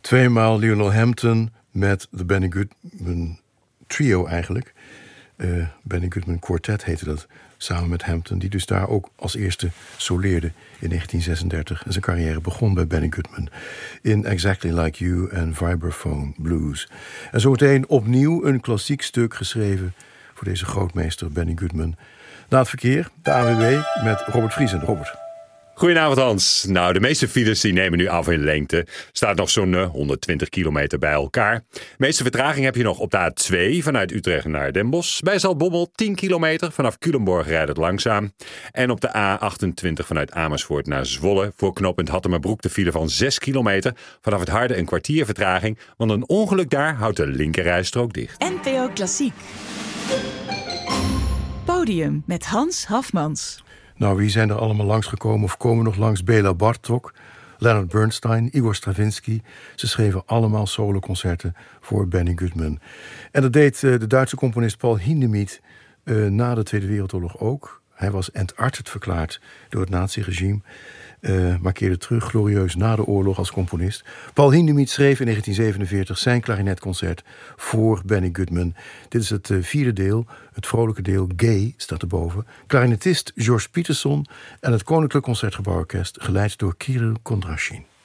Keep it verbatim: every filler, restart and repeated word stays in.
Tweemaal Lionel Hampton met de Benny Goodman trio eigenlijk. Uh, Benny Goodman Quartet heette dat, samen met Hampton, die dus daar ook als eerste soleerde in negentien zesendertig. En zijn carrière begon bij Benny Goodman in Exactly Like You en Vibraphone Blues. En zometeen opnieuw een klassiek stuk geschreven voor deze grootmeester Benny Goodman. Na het verkeer, de A N W B met Robert Vriesen. Robert. Goedenavond Hans. Nou, de meeste files die nemen nu af in lengte. Staat nog zo'n uh, honderdtwintig kilometer bij elkaar. De meeste vertraging heb je nog op de A twee vanuit Utrecht naar Den Bosch. Bij Zaltbommel tien kilometer. Vanaf Culemborg rijdt het langzaam. En op de A achtentwintig vanuit Amersfoort naar Zwolle. Voor knooppunt Hattemerbroek de file van zes kilometer. Vanaf het Harde een kwartier vertraging. Want een ongeluk daar houdt de linkerrijstrook dicht. N P O Klassiek. Podium met Hans Hafmans. Nou, wie zijn er allemaal langsgekomen of komen nog langs? Béla Bartók, Leonard Bernstein, Igor Stravinsky. Ze schreven allemaal soloconcerten voor Benny Goodman. En dat deed uh, de Duitse componist Paul Hindemith uh, na de Tweede Wereldoorlog ook. Hij was entartet verklaard door het naziregime. Uh, maar keerde terug glorieus na de oorlog als componist. Paul Hindemith schreef in negentien zevenenveertig zijn klarinetconcert voor Benny Goodman. Dit is het uh, vierde deel, het vrolijke deel Gay staat erboven. Klarinetist George Peterson en het Koninklijk Concertgebouworkest, geleid door Kirill Kondrashin.